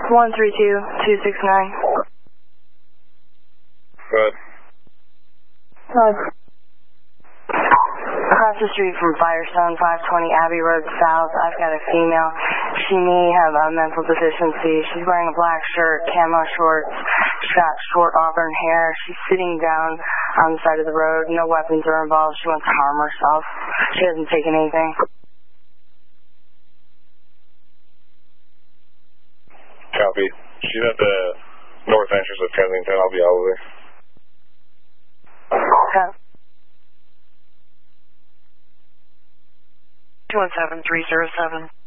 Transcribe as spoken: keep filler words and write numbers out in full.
one three two, two six nine. Good. Good. Across the street from Firestone, five twenty Abbey Road South, I've got a female. She may have a mental deficiency. She's wearing a black shirt, camo shorts. She's got short auburn hair. She's sitting down on the side of the road. No weapons are involved. She wants to harm herself. She hasn't taken anything. Copy. She's at the north entrance of Kensington. I'll be out with her. Okay. two one seven, three zero seven.